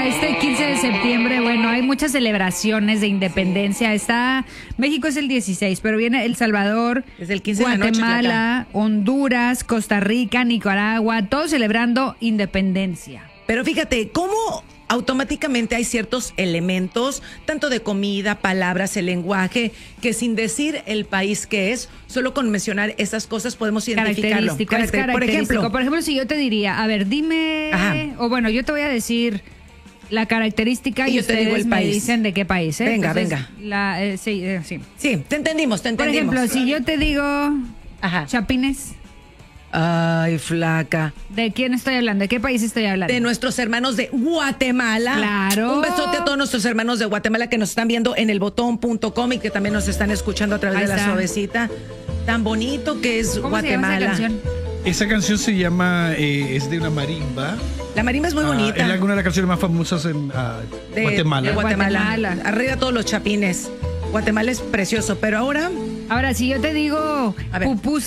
para este 15 de septiembre, bueno, hay muchas celebraciones de independencia. México es el 16, pero viene El Salvador, Desde el 15 de la noche, Guatemala, Honduras, Costa Rica, Nicaragua, todos celebrando independencia. Pero fíjate, cómo automáticamente hay ciertos elementos, tanto de comida, palabras, el lenguaje, que sin decir el país que es, solo con mencionar esas cosas podemos identificarlo. Por ejemplo, si yo te diría, a ver, dime, Ajá. o bueno, yo te voy a decir la característica Y y yo te digo ustedes el me país. dicen de qué país, ¿eh? Venga, Entonces, venga. Sí. Sí, te entendimos. Por ejemplo, si yo te digo Ajá. Chapines, Ay, flaca. ¿de quién estoy hablando? ¿De qué país estoy hablando? De nuestros hermanos de Guatemala. Claro. Un besote a todos nuestros hermanos de Guatemala que nos están viendo en elbotón.com y que también nos están escuchando a través Ahí de la está. suavecita. Tan bonito que es ¿Cómo Guatemala. se llama esa canción? Esa canción se llama, es de una marimba. La marimba es muy bonita. Es una de las canciones más famosas en de Guatemala. de Guatemala. Guatemala. Arriba todos los chapines. Guatemala es precioso, pero ahora... Ahora, si yo te digo A ver. pupusa,